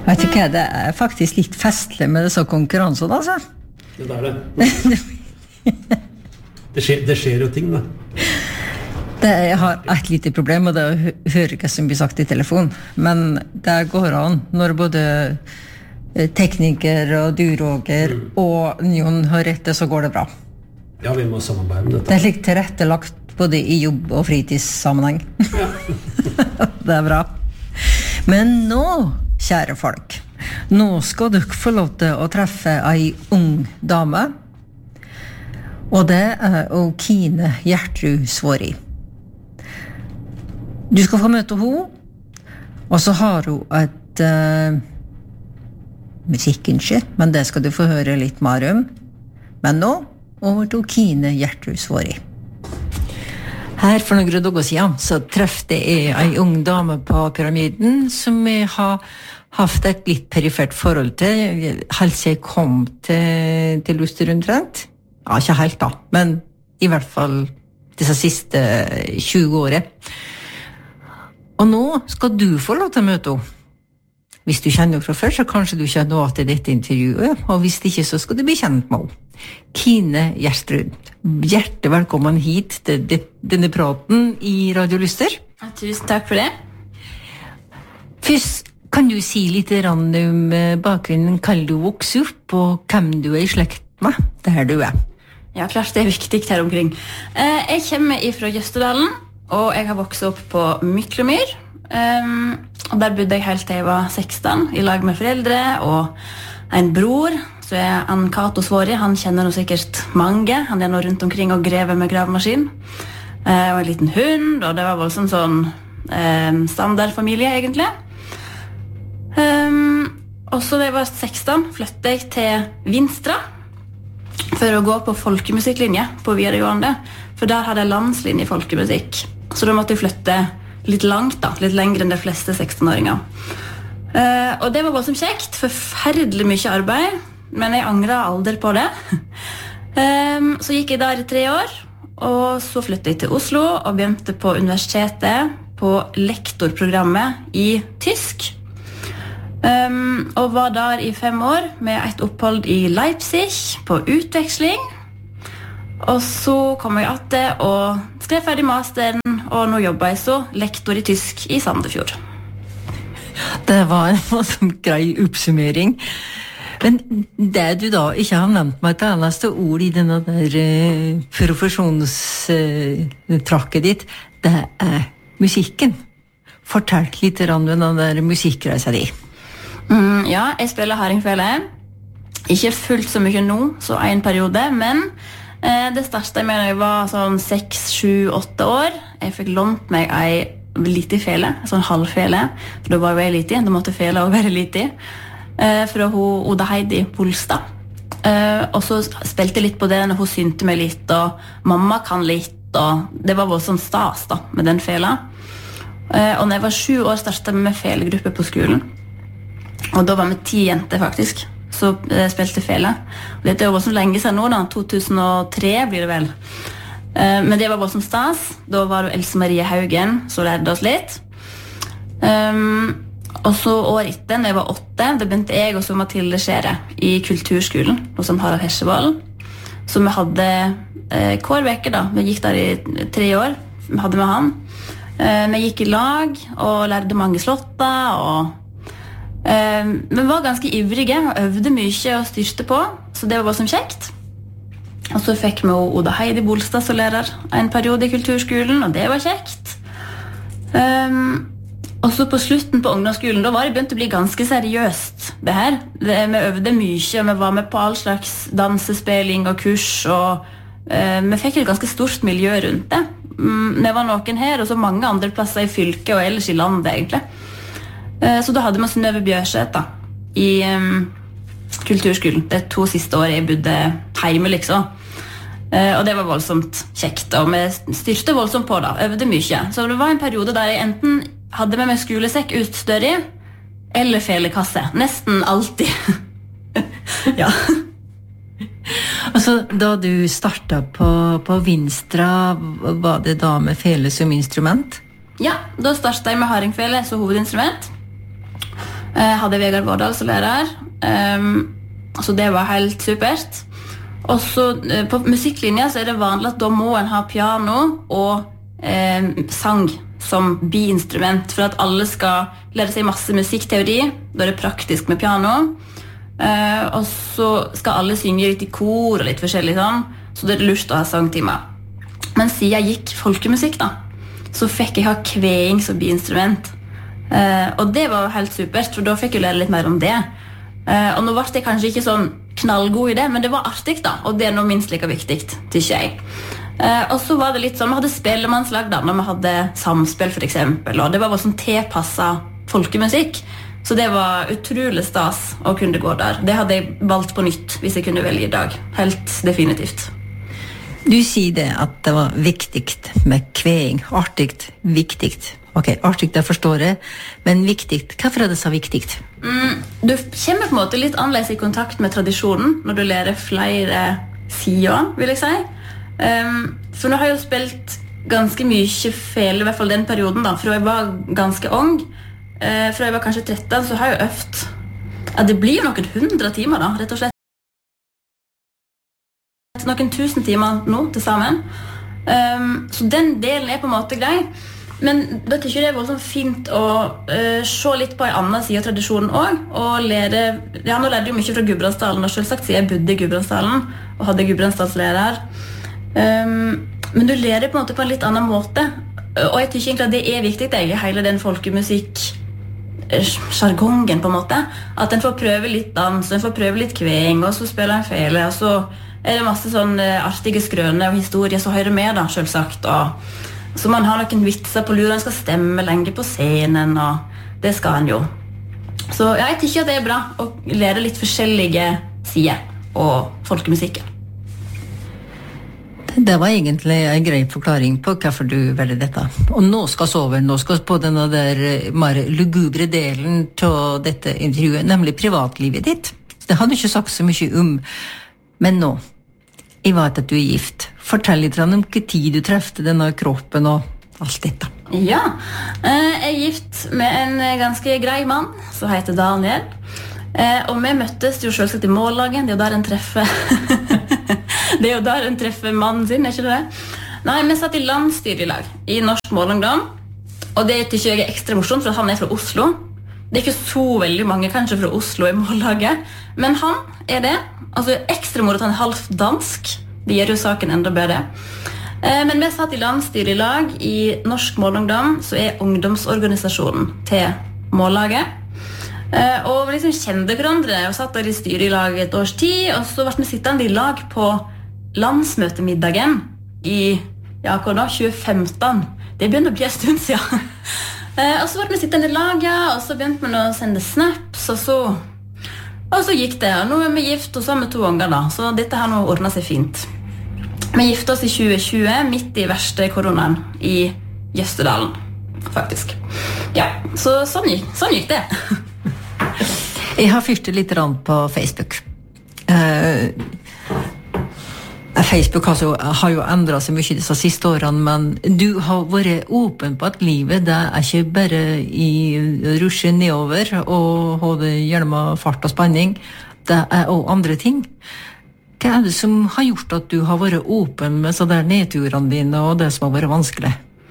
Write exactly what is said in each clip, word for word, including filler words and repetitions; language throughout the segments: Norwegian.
Jeg tycker det är faktiskt lite festligt med dessa konkurrenser alltså. Det där det. Det sker det sker ju ting då. Det jag har ett litet problem och det hör inte som vi sagt i telefon, men det går an när både tekniker och du Roger mm. och Jon har rätt så går det bra. Ja, vi må samarbeta med det. Det är lite tillrättalagt både i jobb och fritidssammanhang. Ja. Det är bra. Men nå, kära folk, nå ska du få lov til å treffe ei ung dame, og det er å Kine Gjertrud Svåri. Du skal få møte henne, og så har hun et uh, musikkønske, men det skal du få høre litt mer om. Men nå, over til Kine Gjertrud Svåri. Her for noen dager siden så treffte jeg en ung dame på pyramiden som jeg har haft et litt perifert forhold til, helt siden jeg kom til, til Luster omtrent. Ja, ikke helt da, men i hvert fall disse siste tjue årene. Og nå skal du få lov til å møte henne. Hvis du kjenner henne fra før, så kanskje du kjenner henne til dette intervjuet, og hvis ikke, så skal du bli kjent med henne. Kine Gjertrud, hjertelig velkommen hit til denne praten i Radio Luster. Ja, tusen takk for det. Først, kan du si litt om bakgrunnen, hva du vokser opp, og hvem du er i slekt med, der du er? Ja, klart det er viktig her omkring. Jeg kommer fra Jøstedalen, og jeg har vokset opp på Myklomyr. Um, og der bodde jeg helt til jeg var seksten, i lag med foreldre og en bror, så er Ann Kato Svåri. Han kjenner nå sikkert mange. Han er nå rundt omkring og grever med gravemaskin. Uh, og en liten hund, og det var voldsomt sånn um, standardfamilie egentlig. Um, og så da jeg var seksten, flyttet jeg til Vinstra for å gå på folkemusikklinje på videregående, for der hadde jeg landslinje i folkemusikk. Så da måtte jeg flytte litt langt da, litt lengre enn de fleste seksten-åringer. Uh, og det var bare som kjekt, forferdelig mye arbeid, men jeg angret aldri på det. um, så gikk jeg der i tre år, og så flyttet jeg til Oslo og begynte på universitetet på lektorprogrammet i tysk. Um, og var der i fem år med et opphold i Leipzig på utveksling. Og så kom jeg etter og skrev ferdig masteren, og nå jobber jeg så lektor i tysk i Sandefjord. Det var en grei oppsummering. Men det du da ikke har nevnt meg et eneste ord i denne der uh, profesjonstrakket uh, ditt, det er musikken. Fortell litt om den der musikkreisa di. Mm, ja, jeg spiller hardingfele. Ikke fullt så mye nå, så en periode, men eh, det startet med da jeg var sånn seks, sju, åtte år. Jeg fikk lånt meg en liten fele, en sånn halvfele, for da var jeg liten, da måtte fele også være liten, eh, fra hun Oda Heidi Bolstad. Eh, og så spilte jeg litt på det når hun synte meg litt, og mamma kan litt, og det var voldsomt stas da, med den fela. Eh, og når jeg var sju år startet jeg med felegruppe på skolen. Og da var vi ti jenter faktisk, så eh, spilte fele. Og dette er jo voldsomt lenge siden nå da, to tusen og tre blir det vel. Eh, men det var voldsomt stas. Da var det Else Marie Haugen som lærte oss litt. Um, og så år etter, når jeg var åtte, da begynte jeg og så Mathilde Skjære i kulturskolen hos Harald Hesjevold. Så vi hadde eh, hver veke da, vi gikk der i tre år, vi hadde med han. Eh, vi gikk i lag og lærte mange slotter og Um, vi var ganske ivrige og øvde mye og styrte på, så det var bare som kjekt. Og så fikk vi Oda Heidi Bolstad som lærer en periode i kulturskolen, og det var kjekt. Um, og så på slutten på ungdomsskolen, da var det begynt å bli ganske seriøst det her. Det, vi øvde mye, og vi var med på all slags dansespilling og kurs, og uh, vi fikk et ganske stort miljø rundt det. Um, vi var noen her, og så mange andre plasser i fylket og ellers i landet egentlig. Så da hadde vi Synnøve Bjørseth da, i um, kulturskolen. Det to siste året jeg bodde hjemme, liksom. Uh, og det var voldsomt kjekt, og vi styrte voldsomt på da, øvde mye. Så det var en periode der jeg enten hadde med meg skolesekk utstørre, eller felekasse. Nesten alltid. Ja. Altså, da du startet på, på Vinstra, var det da med fele som instrument? Ja, da startet jeg med hardingfele som hovedinstrument. Jeg hadde Vegard Vårdal som lærer, um, så det var helt supert. Og så uh, på musikklinja så er det vanlig at da må en ha piano og um, sang som biinstrument, for at alle skal lære seg masse musikkteori. Da er det praktisk med piano. Uh, og så skal alle synge litt i kor og litt forskjellig sånn, så det er lurt å ha sangtimer. Men siden jeg gikk folkemusikk da, så fikk jeg ha kveing som biinstrument. Uh, og det var helt supert, for da fikk jeg lære litt mer om det. Uh, og nå ble jeg kanskje ikke sånn knallgod i det, men det var artig da, og det er nå minst like viktig, tykker jeg. Uh, og så var det litt sånn, vi hadde spellemannslag da, når vi hadde samspill for eksempel, og det var sånn tilpasset folkemusikk, så det var utrolig stas å kunne gå der. Det hadde jeg valgt på nytt, hvis jeg kunne velge i dag. Helt definitivt. Du sier det at det var viktig med kveing, artigt, viktig. Ok, artig, det forstår jeg, men viktig, hvorfor er det så viktig? Mm, du kommer på en måte litt annerledes i kontakt med tradisjonen når du lærer flere sider, vil jeg si. Um, for nå har jeg jo spilt ganske mye fele, i hvert fall den perioden da, fra jeg var ganske ung. Uh, fra jeg var kanskje tretten, så har jeg jo øvd. Ja, det blir jo noen hundre timer da, rett og slett. Noen tusen timer nå til sammen. Um, så den delen er på en måte grei. Men da tykker jeg det var sånn fint å uh, se litt på en annen side av tradisjonen også, og lære, ja, nå lærte jeg jo mye fra Gudbrandsdalen, og selvsagt siden jeg bodde i Gudbrandsdalen, og hadde Gudbrandsdalslærer. Um, men du lærer på en måte på en litt annen måte, og jeg tykker egentlig at det er viktig, det er hele den folkemusikk, jargongen på en måte, at en får prøve litt dans, en får prøve litt kveng, og så spiller en fele, og så er det masse sånn artige skrøner og historier som hører med da, selvsagt, og så man har noen vitser på lur, en skal stemme lenge på scenen, og det skal en jo. Så ja, jeg tykker at det er bra å lære litt forskjellige sider og folkemusikken. Det var egentlig en grei forklaring på hvorfor du velger dette. Og nå skal vi over, nå skal vi på denne der mer lugubre delen til dette intervjuet, nemlig privatlivet ditt. Det har du ikke sagt så mye om, men nå, jeg vet at du er gift. Fortell litt om hva tid du trefte denne kroppen og alt dette. Ja, jeg er gift med en ganske grei mann som heter Daniel. Og vi møttes jo selvsagt i mållaget. Det er jo der en treffer Det er jo der en treffer mannen sin, er ikke det? Nei, vi satt i landstyret i lag i Norsk Målungdom. Og det tykker jeg er ekstra morsomt, for han er fra Oslo. Det er ikke så veldig mange kanskje fra Oslo i mållaget, men han er det. Altså ekstra moro at han er halvt dansk. Det gjør jo saken enda bedre. Eh, men vi satt i landstyret i lag i Norsk Målungdom, så er ungdomsorganisasjonen til mållaget. Eh, og vi liksom kjente hverandre og satt der i styret i lag et års tid, og så ble vi sittende i lag på landsmøtemiddagen i ja, hva da, tjue femten. Det begynner å bli en stund siden. eh, og så ble vi sittende i lag, ja, og så begynte vi å sende snaps, og så Og så gikk det, og nå er vi gift, og så har vi to unger da, så dette har nå ordnet seg fint. Vi gifte oss i tjue tjue, midt i verste koronaen i Jøstedalen, faktisk. Ja, så sånn gikk, sånn gikk det. Jeg har fyrt litt rand på Facebook. Uh, Facebook har, så, har jo endret seg mye disse siste årene, men du har vært åpen på at livet det er ikke bare i rusje nedover og ha det gjerne med fart og spenning. Det er også andre ting. Hva er det som har gjort at du har vært åpen med så der nedturene dine og det som har vært vanskelig?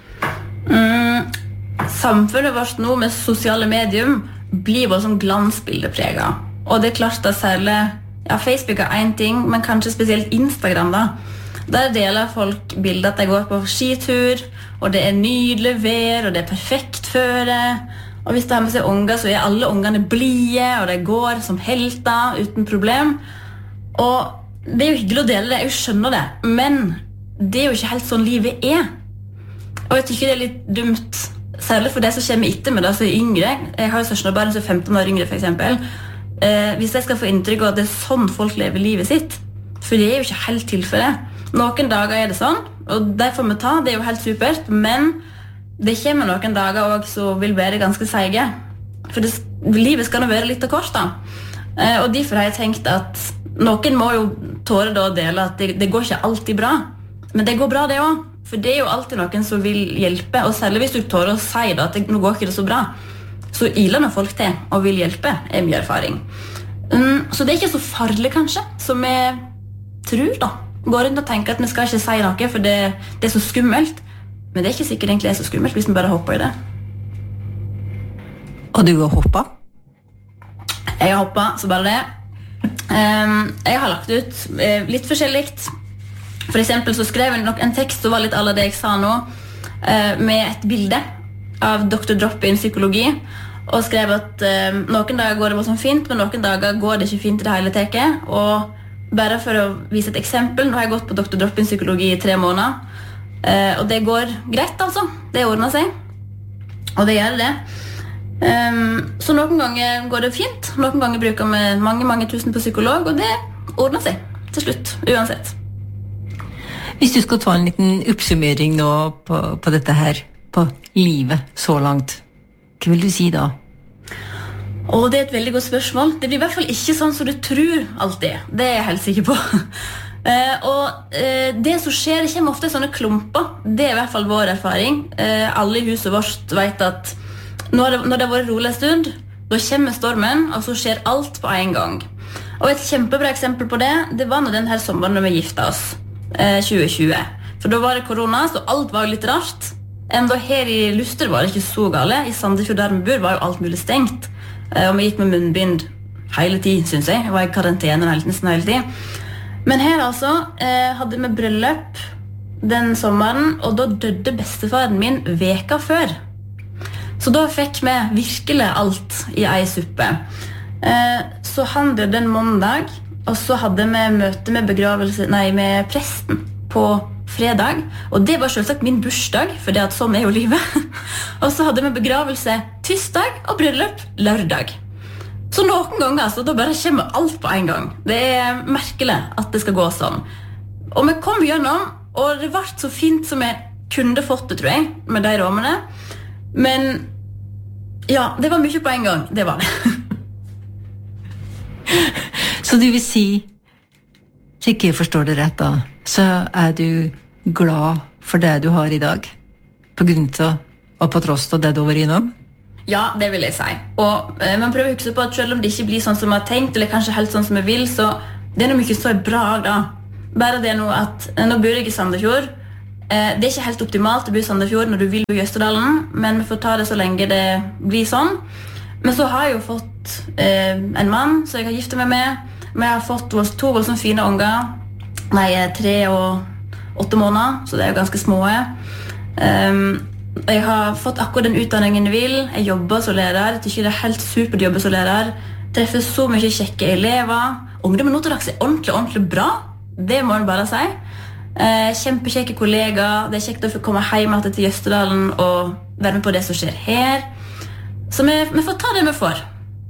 Mm, samfunnet vårt nå med sosiale medium blir bare sånn glansbildepreget. Og det er klart at særlig ja, Facebook er en ting, men kanskje spesielt Instagram da. Der deler folk bilder at de går på skitur, og det er nydelig vær, og det er perfekt føre. Og hvis de har med seg unger, så er alle ungene blige, og de går som helter uten problem. Og det er jo hyggelig å dele det, jeg skjønner det, men det er jo ikke helt sånn livet er. Og jeg tykker det er litt dumt, særlig for det som kommer etter med det, som er yngre. Jeg har jo søskenbarn som er femten år yngre, for eksempel. Eh, hvis jeg skal få inntrykk av at det er sånn folk lever livet sitt, for det er jo ikke helt tilfellet. Noen dager er det sånn, og det får vi ta, det er jo helt supert, men det kommer noen dager også som vil være ganske seige. For det, livet skal nå være litt av kort da. Eh, og derfor har jeg tenkt at noen må jo tåre da å dele at det, det går ikke alltid bra, men det går bra det også, for det er jo alltid noen som vil hjelpe, og særlig hvis du tårer å si da at det, nå går ikke det så bra, så iler når folk til og vil hjelpe, er mye erfaring. Um, så det er ikke så farlig kanskje, som jeg tror da. Går rundt og tenker at vi skal ikke si noe, for det, det er så skummelt. Men det er ikke sikkert egentlig er så skummelt hvis vi bare hopper i det. Og du har hoppet? Jeg har hoppet, så bare det. Um, jeg har lagt ut uh, litt forskjelligt. For eksempel så skrev jeg nok en tekst som var litt alle det jeg sa nå, uh, med et bilde av doktor Drop-in psykologi, og skrev at uh, noen dager går det bare sånn fint, men noen dager går det ikke fint i det hele teket. Og bare for å vise et eksempel, nå har jeg gått på doktor Drop-in psykologi i tre måneder, uh, og det går greit altså. Det ordner seg, og det gjør det. Um, så noen ganger går det fint, noen ganger bruker vi mange, mange tusen på psykolog, og det ordner seg til slutt, uansett. Hvis du skal ta en liten oppsummering nå på, på dette her, på livet så langt, hva vil du si da? Og det er et veldig godt spørsmål. Det blir i hvert fall ikke sånn som du tror alltid. Det er jeg helt sikker på. uh, og uh, det som skjer, det kommer ofte i sånne klumper. Det er i hvert fall vår erfaring. Uh, alle i huset vårt vet at når det, når det har vært rolig en stund, da kommer stormen, og så skjer alt på en gang. Og et kjempebra eksempel på det, det var når denne sommeren når vi giftet oss, uh, tjue tjue. For da var det korona, så alt var litt rart. Enda her i Luster var det ikke så gale. I Sandefjord der vi bor var jo alt mulig stengt. Og vi gikk med munnbind hele tid, synes jeg. Jeg var i karantene nesten hele tid. Men her altså eh, hadde vi bryllup den sommeren, og da døde bestefaren min veka før. Så da fikk vi virkelig alt i ei suppe. Eh, så han døde en mandag, og så hadde vi møte med begravelse, nei, med presten på fredag, og det var selvsagt min bursdag, for det at sånn er jo livet. Og så hadde vi begravelse tirsdag og bryllup lørdag. Så noen ganger altså, da bare kommer alt på en gang. Det er merkelig at det skal gå sånn. Og vi kom gjennom, og det ble så fint som jeg kunne fått det, tror jeg, med de rommene. Men ja, det var mye på en gang, det var det. Så du vil si, slik jeg forstår det rett da, så er du glad for det du har i dag, på grunn av og på tross av det du har vært innom? Ja, det vil jeg si. Og eh, man prøver å huske på at selv om det ikke blir sånn som vi har tenkt, eller kanskje helt sånn som vi vil, så det er noe mye så bra da. Bare det nå at, nå bor jeg i Sandefjord, eh, det er ikke helt optimalt å bo i Sandefjord når du vil bo i Østerdalen, men vi får ta det så lenge det blir sånn. Men så har jeg jo fått eh, en mann, så jeg har giftet meg med, men jeg har fått to voldsomt fine unger. Nei, tre og åtte måneder, så det er jo ganske små. Um, jeg har fått akkurat den utdanningen jeg vil. Jeg jobber som lærer. Jeg tykker det er helt supert å jobbe som lærer. Treffer så mye kjekke elever. Ungdommen nå til dags er ordentlig, ordentlig bra. Det må jeg bare si. Uh, kjempekjekke kollegaer. Det er kjekt å få komme hjem til Østerdalen og være med på det som skjer her. Så vi, vi får ta det vi får.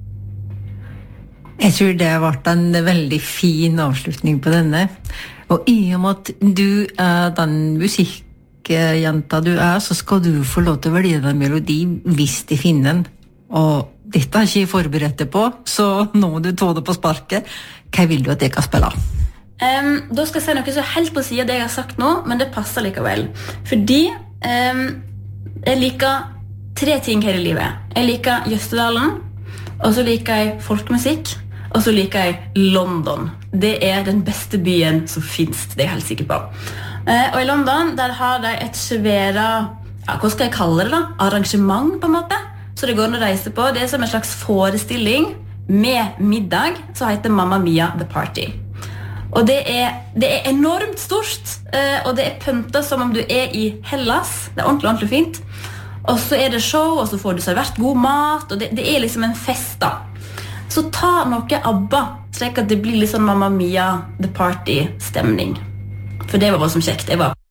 Jeg tror det har vært en veldig fin avslutning på denne. Og i og med at du er den musikkjenta du er, så skal du få lov til å velge den melodi hvis de finner den. Og dette er ikke jeg forberedt på, så nå må du ta det på sparket. Hva vil du at jeg kan spille? Um, da skal jeg si noe så helt på siden av det jeg har sagt nå, men det passer likevel. Fordi um, jeg liker tre ting her i livet. Jeg liker Østerdalen, og så liker jeg folkemusikk, og så liker jeg London. Det er den beste byen som finnes, det er jeg helt sikker på. Eh, og i London, der har de et svære, ja, hva skal jeg kalle det da? Arrangement på en måte. Så det går an å reise på. Det er som en slags forestilling med middag, så heter Mamma Mia The Party. Og det er, det er enormt stort, eh, og det er pyntet som om du er i Hellas. Det er ordentlig, ordentlig fint. Og så er det show, og så får du servert god mat, og det, det er liksom en fest da. Så ta noe ABBA, slik at det blir litt sånn Mamma Mia The Party-stemning. For det var bare som kjekt. Jeg var